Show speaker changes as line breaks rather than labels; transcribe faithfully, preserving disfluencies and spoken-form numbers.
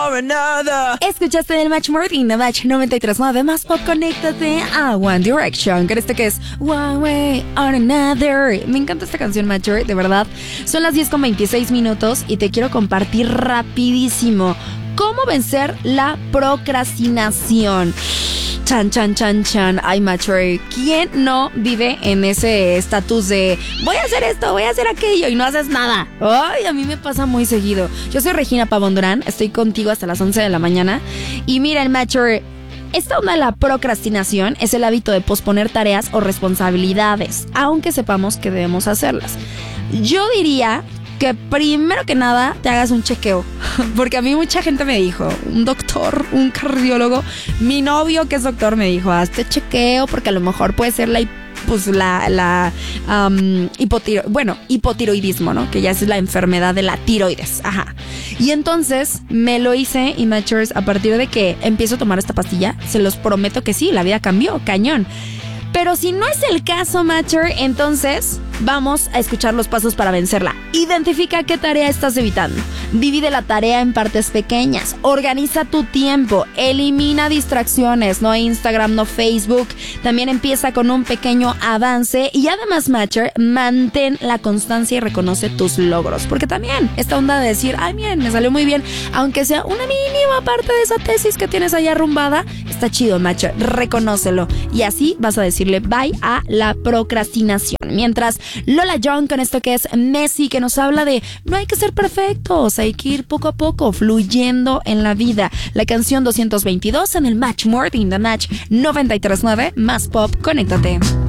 or another.
Escuchaste del Match Morning de Match noventa y tres punto nueve. Más pop, conéctate a One Direction, con este que es One Way or Another. Me encanta esta canción, Matcher, de verdad. Son las diez con veintiséis minutos y te quiero compartir rapidísimo cómo vencer la procrastinación. Chan, chan, chan, chan. Ay, Matcher, ¿quién no vive en ese estatus de voy a hacer esto, voy a hacer aquello y no haces nada? Ay, a mí me pasa muy seguido. Yo soy Regina Pavón Durán, estoy contigo hasta las once de la mañana. Y mira, el Matcher, esta onda de la procrastinación es el hábito de posponer tareas o responsabilidades, aunque sepamos que debemos hacerlas. Yo diría que primero que nada te hagas un chequeo, porque a mí mucha gente me dijo, un doctor, un cardiólogo, mi novio que es doctor me dijo, hazte chequeo porque a lo mejor puede ser la pues la, la um, hipotiro- bueno, hipotiroidismo, ¿no? Que ya es la enfermedad de la tiroides. Ajá. Y entonces me lo hice y Matchers, a partir de que empiezo a tomar esta pastilla, se los prometo que sí, la vida cambió, cañón. Pero si no es el caso, Matcher, entonces vamos a escuchar los pasos para vencerla. Identifica qué tarea estás evitando. Divide la tarea en partes pequeñas. Organiza tu tiempo. Elimina distracciones. No Instagram, no Facebook. También empieza con un pequeño avance. Y además, Matcher, mantén la constancia y reconoce tus logros. Porque también esta onda de decir, ay, miren, me salió muy bien, aunque sea una mínima parte de esa tesis que tienes ahí arrumbada, está chido, Matcher. Reconócelo. Y así vas a decirle bye a la procrastinación. Mientras Lola Young con esto que es Messi, que nos habla de no hay que ser perfectos, hay que ir poco a poco fluyendo en la vida. La canción doscientos veintidós en el Match Morning de Match noventa y tres punto nueve. Más pop, conéctate.